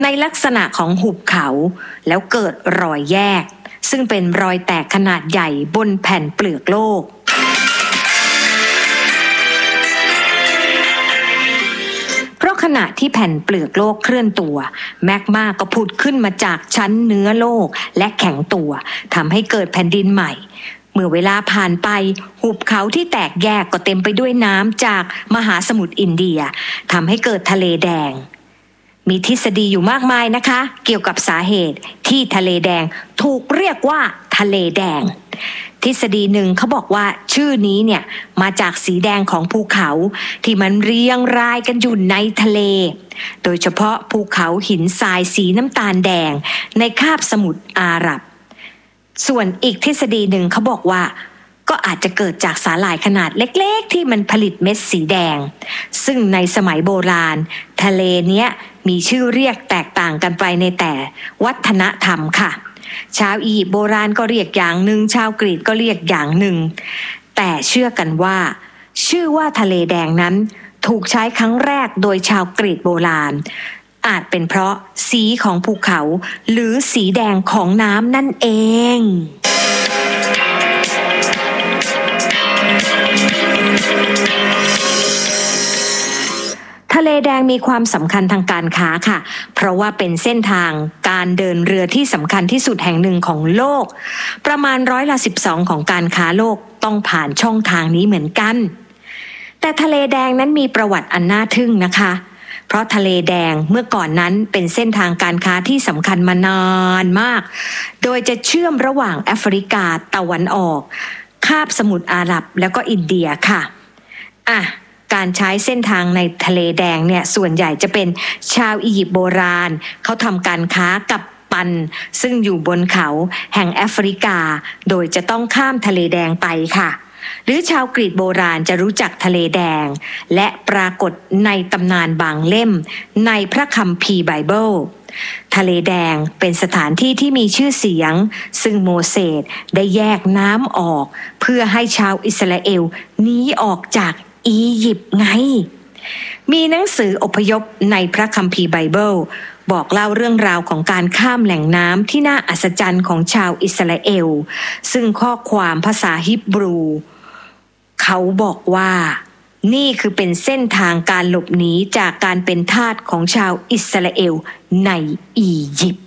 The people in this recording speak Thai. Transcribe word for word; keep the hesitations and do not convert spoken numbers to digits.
ในลักษณะของหุบเขาแล้วเกิดรอยแยกซึ่งเป็นรอยแตกขนาดใหญ่บนแผ่นเปลือกโลกเพราะขณะที่แผ่นเปลือกโลกเคลื่อนตัวแมกมาก็ผุดขึ้นมาจากชั้นเนื้อโลกและแข็งตัวทำให้เกิดแผ่นดินใหม่เมื่อเวลาผ่านไปหุบเขาที่แตกแยกก็เต็มไปด้วยน้ำจากมหาสมุทรอินเดียทำให้เกิดทะเลแดงมีทฤษฎีอยู่มากมายนะคะเกี่ยวกับสาเหตุที่ทะเลแดงถูกเรียกว่าทะเลแดงทฤษฎีหนึ่งเขาบอกว่าชื่อนี้เนี่ยมาจากสีแดงของภูเขาที่มันเรียงรายกันอยู่ในทะเลโดยเฉพาะภูเขาหินทรายสีน้ำตาลแดงในคาบสมุทรอาหรับส่วนอีกทฤษฎีหนึ่งเขาบอกว่าก็อาจจะเกิดจากสาหร่ายขนาดเล็กๆที่มันผลิตเม็ดสีแดงซึ่งในสมัยโบราณทะเลเนี้ยมีชื่อเรียกแตกต่างกันไปในแต่วัฒนธรรมค่ะชาวอียิปต์โบราณก็เรียกอย่างหนึ่งชาวกรีกก็เรียกอย่างหนึ่งแต่เชื่อกันว่าชื่อว่าทะเลแดงนั้นถูกใช้ครั้งแรกโดยชาวกรีกโบราณอาจเป็นเพราะสีของภูเขาหรือสีแดงของน้ำนั่นเองทะเลแดงมีความสำคัญทางการค้าค่ะเพราะว่าเป็นเส้นทางการเดินเรือที่สำคัญที่สุดแห่งหนึ่งของโลกประมาณร้อยละสิบสองของการค้าโลกต้องผ่านช่องทางนี้เหมือนกันแต่ทะเลแดงนั้นมีประวัติอันน่าทึ่งนะคะเพราะทะเลแดงเมื่อก่อนนั้นเป็นเส้นทางการค้าที่สำคัญมานานมากโดยจะเชื่อมระหว่างแอฟริกาตะวันออกคาบสมุทรอาหรับแล้วก็อินเดียค่ะอ่ะการใช้เส้นทางในทะเลแดงเนี่ยส่วนใหญ่จะเป็นชาวอียิปต์โบราณเขาทำการค้ากับปันซึ่งอยู่บนเขาแห่งแอฟริกาโดยจะต้องข้ามทะเลแดงไปค่ะหรือชาวกรีกโบราณจะรู้จักทะเลแดงและปรากฏในตำนานบางเล่มในพระคัมภีร์ไบเบิลทะเลแดงเป็นสถานที่ที่มีชื่อเสียงซึ่งโมเสสได้แยกน้ำออกเพื่อให้ชาวอิสราเอลหนีออกจากอียิปต์ไงมีหนังสืออพยพในพระคัมภีร์ไบเบิลบอกเล่าเรื่องราวของการข้ามแหล่งน้ำที่น่าอัศจรรย์ของชาวอิสราเอลซึ่งข้อความภาษาฮิบรูเขาบอกว่านี่คือเป็นเส้นทางการหลบหนีจากการเป็นทาสของชาวอิสราเอลในอียิปต์